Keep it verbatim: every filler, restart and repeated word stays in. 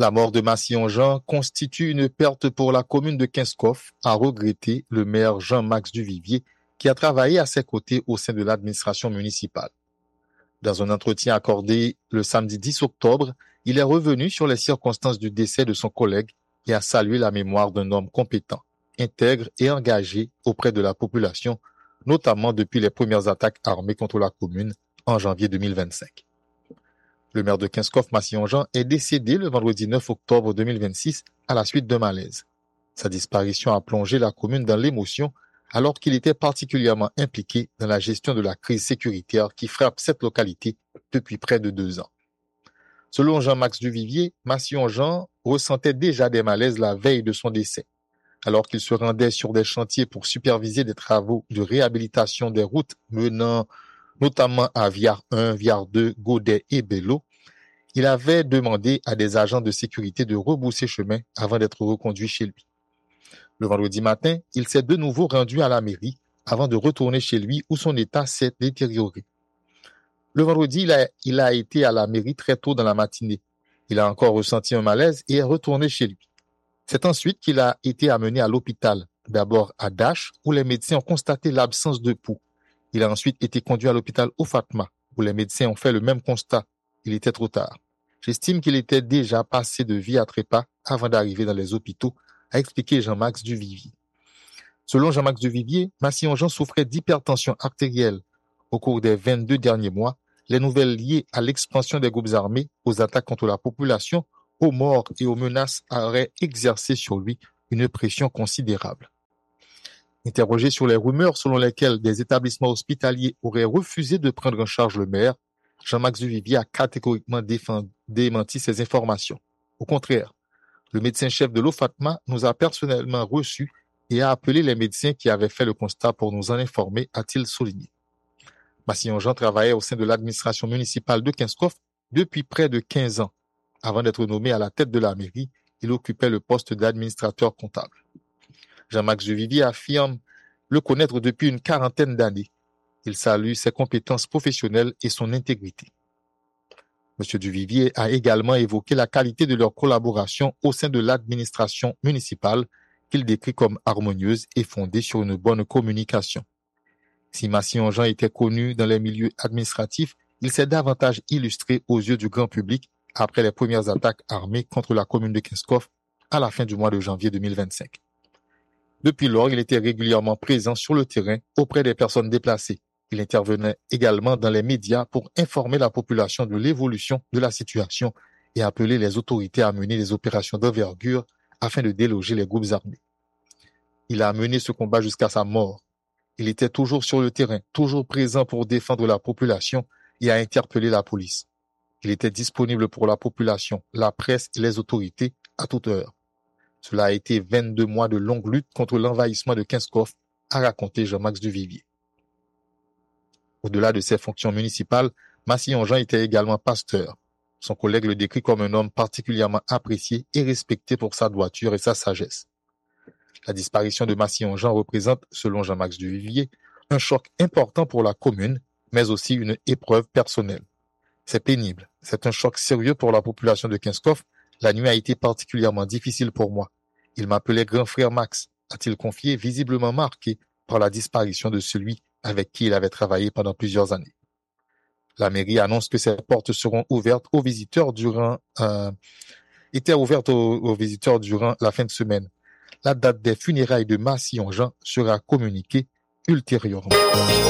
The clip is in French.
La mort de Massillon-Jean constitue une perte pour la commune de Kinskov, a regretté le maire Jean-Max Duvivier, qui a travaillé à ses côtés au sein de l'administration municipale. Dans un entretien accordé le samedi dix octobre, il est revenu sur les circonstances du décès de son collègue et a salué la mémoire d'un homme compétent, intègre et engagé auprès de la population, notamment depuis les premières attaques armées contre la commune en janvier deux mille vingt-cinq. Le maire de Kinskov, Massillon-Jean, est décédé le vendredi neuf octobre deux mille vingt-six à la suite d'un malaise. Sa disparition a plongé la commune dans l'émotion alors qu'il était particulièrement impliqué dans la gestion de la crise sécuritaire qui frappe cette localité depuis près de deux ans. Selon Jean-Max Duvivier, Massillon-Jean ressentait déjà des malaises la veille de son décès. Alors qu'il se rendait sur des chantiers pour superviser des travaux de réhabilitation des routes menant notamment à Viard un, Viard deux, Godet et Bello, il avait demandé à des agents de sécurité de rebrousser chemin avant d'être reconduit chez lui. Le vendredi matin, il s'est de nouveau rendu à la mairie avant de retourner chez lui où son état s'est détérioré. Le vendredi, il a, il a été à la mairie très tôt dans la matinée. Il a encore ressenti un malaise et est retourné chez lui. C'est ensuite qu'il a été amené à l'hôpital, d'abord à Dash, où les médecins ont constaté l'absence de pouls. Il a ensuite été conduit à l'hôpital au Fatma, où les médecins ont fait le même constat. Il était trop tard. J'estime qu'il était déjà passé de vie à trépas avant d'arriver dans les hôpitaux, a expliqué Jean-Max Duvivier. Selon Jean-Max Duvivier, Massillon-Jean souffrait d'hypertension artérielle. Au cours des vingt-deux derniers mois, les nouvelles liées à l'expansion des groupes armés, aux attaques contre la population, aux morts et aux menaces auraient exercé sur lui une pression considérable. Interrogé sur les rumeurs selon lesquelles des établissements hospitaliers auraient refusé de prendre en charge le maire, Jean-Max Duvivier a catégoriquement défend, démenti ces informations. Au contraire, le médecin-chef de l'OFATMA nous a personnellement reçus et a appelé les médecins qui avaient fait le constat pour nous en informer, a-t-il souligné. Massillon-Jean travaillait au sein de l'administration municipale de Kinskov depuis près de quinze ans. Avant d'être nommé à la tête de la mairie, il occupait le poste d'administrateur comptable. Jean-Max Duvivier affirme le connaître depuis une quarantaine d'années. Il salue ses compétences professionnelles et son intégrité. M. Duvivier a également évoqué la qualité de leur collaboration au sein de l'administration municipale qu'il décrit comme harmonieuse et fondée sur une bonne communication. Si Massillon-Jean était connu dans les milieux administratifs, il s'est davantage illustré aux yeux du grand public après les premières attaques armées contre la commune de Kinskov à la fin du mois de janvier deux mille vingt-cinq. Depuis lors, il était régulièrement présent sur le terrain auprès des personnes déplacées. Il intervenait également dans les médias pour informer la population de l'évolution de la situation et appeler les autorités à mener des opérations d'envergure afin de déloger les groupes armés. Il a mené ce combat jusqu'à sa mort. Il était toujours sur le terrain, toujours présent pour défendre la population et à interpeller la police. Il était disponible pour la population, la presse et les autorités à toute heure. Cela a été vingt-deux mois de longue lutte contre l'envahissement de Kinskov, a raconté Jean-Max Duvivier. Au-delà de ses fonctions municipales, Massillon-Jean était également pasteur. Son collègue le décrit comme un homme particulièrement apprécié et respecté pour sa droiture et sa sagesse. La disparition de Massillon-Jean représente, selon Jean-Max Duvivier, un choc important pour la commune, mais aussi une épreuve personnelle. C'est pénible. C'est un choc sérieux pour la population de Kinskov. La nuit a été particulièrement difficile pour moi. Il m'appelait grand frère Max, a-t-il confié, visiblement marqué par la disparition de celui avec qui il avait travaillé pendant plusieurs années. La mairie annonce que ses portes seront ouvertes aux visiteurs durant, euh, étaient ouvertes aux, aux visiteurs durant la fin de semaine. La date des funérailles de Massillon-Jean sera communiquée ultérieurement.